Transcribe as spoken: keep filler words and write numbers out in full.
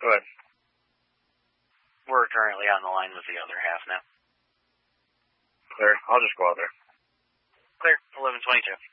Go ahead. We're currently on the line with the other half now. Clear. I'll just go out there. Clear. eleven twenty-two.